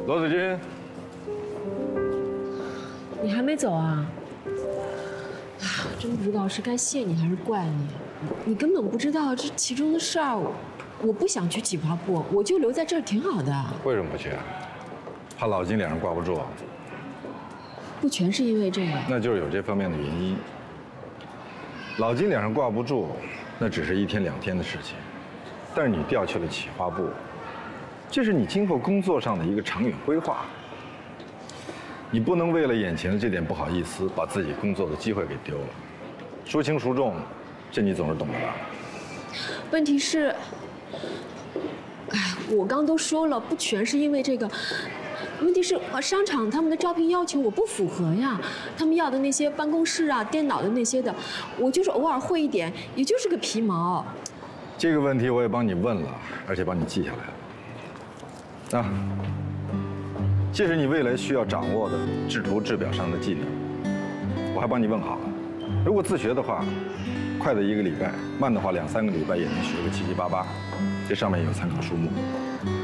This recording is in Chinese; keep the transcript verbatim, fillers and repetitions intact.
罗子君， 你还没走啊？啊，真不知道是该谢你还是怪你。你根本不知道这其中的事儿。我不想去企划部，我就留在这儿挺好的。 为什么不去？怕老金脸上挂不住？ 不全是因为这个， 那就是有这方面的原因。老金脸上挂不住，那只是一天两天的事情。但是你调去了企划部，这是你今后工作上的一个长远规划。你不能为了眼前的这点不好意思，把自己工作的机会给丢了。孰轻孰重，这你总是懂的吧？ 问题是，哎，我刚都说了，不全是因为这个。问题是，商场他们的招聘要求我不符合呀，他们要的那些办公室啊、电脑的那些的，我就是偶尔会一点，也就是个皮毛。 这个问题我也帮你问了，而且帮你记下来了。啊，这是你未来需要掌握的制图制表上的技能，我还帮你问好了。如果自学的话，快的一个礼拜，慢的话两三个礼拜也能学个七七八八。这上面有参考书目。